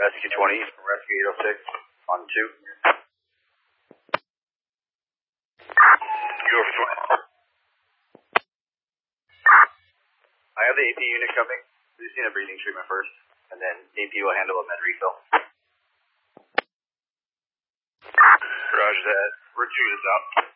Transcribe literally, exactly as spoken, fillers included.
Rescue twenty, Rescue eight oh six, on two. You over twenty. I have the A P unit coming. We just need a breathing treatment first, and then A P will handle a med refill. Roger that. We're two is up.